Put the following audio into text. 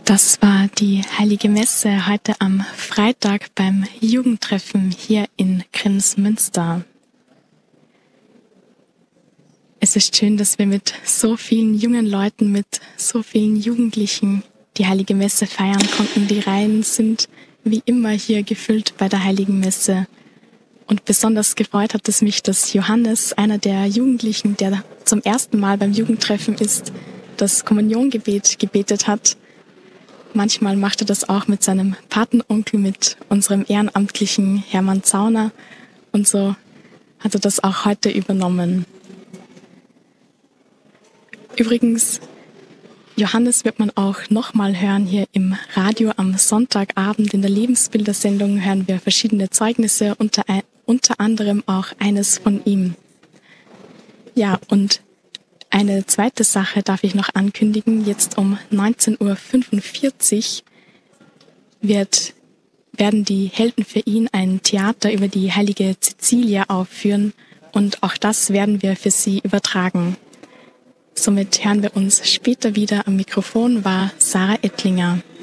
Das war die Heilige Messe heute am Freitag beim Jugendtreffen hier in Kremsmünster. Es ist schön, dass wir mit so vielen jungen Leuten, mit so vielen Jugendlichen die Heilige Messe feiern konnten. Die Reihen sind wie immer hier gefüllt bei der Heiligen Messe. Und besonders gefreut hat es mich, dass Johannes, einer der Jugendlichen, der zum ersten Mal beim Jugendtreffen ist, das Kommuniongebet gebetet hat. Manchmal macht er das auch mit seinem Patenonkel, mit unserem ehrenamtlichen Hermann Zauner. Und so hat er das auch heute übernommen. Übrigens, Johannes wird man auch nochmal hören hier im Radio am Sonntagabend. In der Lebensbildersendung hören wir verschiedene Zeugnisse, unter anderem auch eines von ihm. Ja, und eine zweite Sache darf ich noch ankündigen. Jetzt um 19.45 Uhr werden die Helden für ihn ein Theater über die heilige Cäcilia aufführen und auch das werden wir für Sie übertragen. Somit hören wir uns später wieder. Am Mikrofon war Sarah Ettlinger.